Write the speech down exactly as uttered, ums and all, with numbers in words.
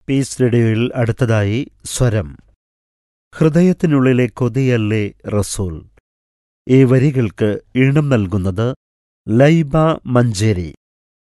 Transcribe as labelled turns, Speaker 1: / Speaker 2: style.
Speaker 1: Piece റേഡിയോയിൽ അടുത്തതായി സ്വരം. ഹൃദയത്തിനുള്ളിലെ കൊതിയല്ലേ റസൂൽ. ഈ വരികൾക്ക് ഈണം നൽകുന്നത് ലൈബ മഞ്ചേരി.